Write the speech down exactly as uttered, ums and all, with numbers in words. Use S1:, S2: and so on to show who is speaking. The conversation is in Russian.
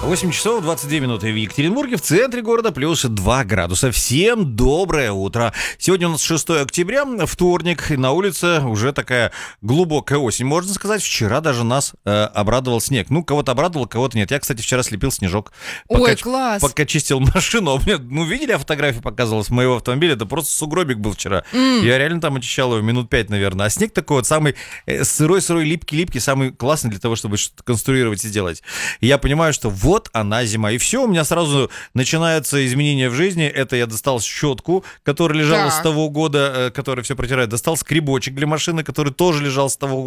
S1: восемь часов двадцать две минуты в Екатеринбурге, в центре города плюс два градуса. Всем доброе утро. Сегодня у нас шестое октября, вторник, и на улице уже такая глубокая осень, можно сказать. Вчера даже нас э, обрадовал снег. Ну, кого-то обрадовал, кого-то нет. Я, кстати, вчера слепил снежок. Пока,
S2: Ой, класс!
S1: Пока чистил машину. У меня, ну, видели, я фотографию показывала с моего автомобиля, это просто сугробик был вчера. Mm. Я реально там очищал его минут пять, наверное. А снег такой вот самый сырой-сырой, липкий-липкий, самый классный для того, чтобы что-то конструировать и сделать. И я понимаю, что вот она зима. И все, у меня сразу начинаются изменения в жизни. Это я достал щетку, которая лежала так. с того года, которая все протирает. Достал скребочек для машины, который тоже лежал с того года.